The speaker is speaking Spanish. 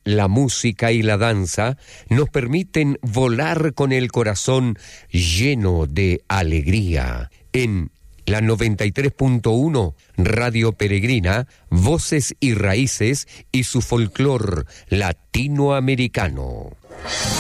la música y la danza nos permiten volar con el corazón lleno de alegría. En la 93.1 Radio Peregrina, voces y raíces y su folclor latinoamericano.